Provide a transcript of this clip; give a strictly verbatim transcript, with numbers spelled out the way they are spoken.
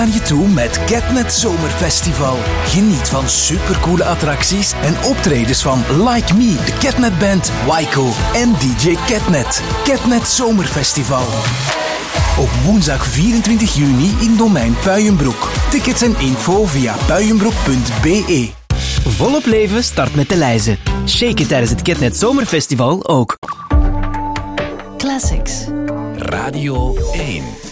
naar je toe met Catnet Zomerfestival. Geniet van supercoole attracties en optredens van Like Me, de Catnet Band, Wyco en D J Catnet. Catnet Zomerfestival. Op woensdag vierentwintig juni in Domein Puijenbroek. Tickets en info via puijenbroek punt b e. Volop leven start met de lijzen. Shake it tijdens het Catnet Zomerfestival ook. Classics. Radio één.